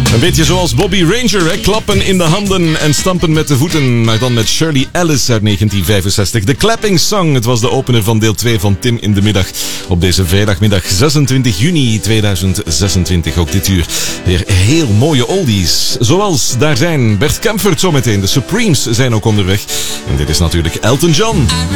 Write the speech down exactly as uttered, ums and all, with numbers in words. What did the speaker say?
Een beetje zoals Bobby Ranger, hè? Klappen in de handen en stampen met de voeten. Maar dan met Shirley Ellis uit negentien vijfenzestig. De Clapping Song, het was de opener van deel twee van Tim in de Middag. Op deze vrijdagmiddag zesentwintig juni tweeduizend zesentwintig, ook dit uur. Weer heel mooie oldies. Zoals daar zijn Bert Kaempfert zometeen. De Supremes zijn ook onderweg. En dit is natuurlijk Elton John.